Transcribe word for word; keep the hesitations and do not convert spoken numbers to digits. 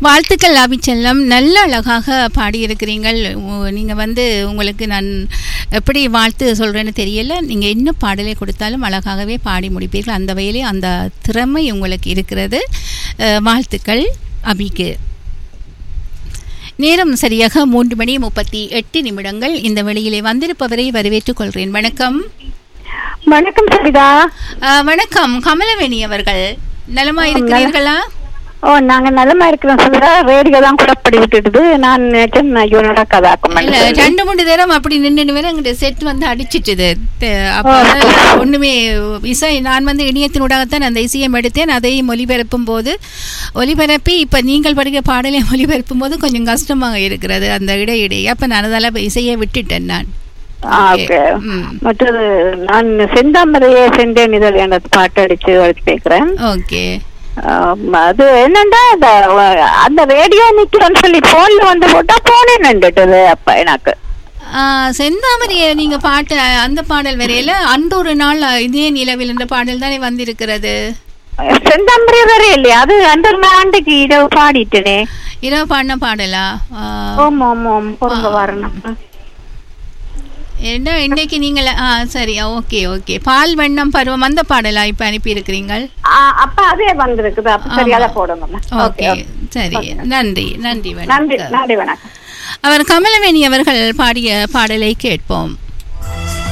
வாழ்த்துக்கள் அபிச்செல்லம், நல்ல அழகாக பாடியிருக்கிறீங்கள். நீங்கள் வந்து உங்களுக்கு நான் எப்படி வாழ்த்து சொல்கிறேன்னு தெரியல. நீங்கள் என்ன பாடலை கொடுத்தாலும் அழகாகவே பாடி முடிப்பீர்கள். அந்த வகையிலே அந்த திறமை உங்களுக்கு இருக்கிறது. வாழ்த்துக்கள் அபிக்கு. நேரம் சரியாக மூன்று மணி முப்பத்தி எட்டு நிமிடங்கள். இந்த வெளியிலே வந்திருப்பவரை வரவேற்றுக் கொள்கிறேன். வணக்கம். வணக்கம் சரிதா. வணக்கம் கமலவேணி அவர்கள், நலமா இருக்கிறீர்களா? ஓ, நாங்க நலமா இருக்கிறோம் சொல்ற. ரேடியோ தான் குழப்படி விட்டுடுது. நான் இவனோட கதாக்கம் இல்ல, ரெண்டு மூணு நேரம் அப்படி நின்று வேற எங்கிட்ட செட் வந்து அடிச்சிட்டுது. அப்ப ஒண்ணுமே இசை நான் வந்து இணையத்தினூடாகத்தான் அந்த இசையம் எடுத்தேன். அதை ஒலிபரப்பும் போது ஒலிபரப்பி இப்ப நீங்கள் படிக்க பாடலை ஒலிபரப்பும் போது கொஞ்சம் கஷ்டமாக இருக்கிறது அந்த இடையிடையே. அப்ப நான் அதால இசையை விட்டுட்டேன் நான். மற்றது நான் செந்தாமரையே சென்றேன் இதழ் என்ற பாட்டு அடிச்சு அடிச்சு கேட்கிறேன். ஓகே. அது என்னண்டா அந்த ரேடியோ நிக்கிறோன்னு சொல்லி போன்ல வந்து போட்டா போனே நின்றுட்டது. அப்ப எனக்கு செந்தாமரைய நீங்க பாட்டு அந்த பாடல் வரையில அன்று ஒரு நாள் இதே நிலவில் என்ற பாடல் தானே வந்திருக்கிறது. செந்தாமரை வரை இல்லையா? அது அந்த ஆண்டுக்கு இரவு பாடிட்டேனே. இரவு பாடின பாடலா? ஆமா ஆமா பொருங்க வரணும். என்ன இன்னைக்கு நீங்கள் ஆ சரி ஓகே ஓகே பால் வெண்ணம் பருவம் அந்த பாடலா இப்ப அனுப்பி இருக்கிறீங்கள். அப்ப அதே வந்திருக்குது. அப்ப சரி அத போடுங்க. ஓகே சரி, நன்றி நன்றி நன்றி நன்றி வணக்கம். அவர் கமலவேணி அவர்கள் பாடிய பாடலை கேட்போம்.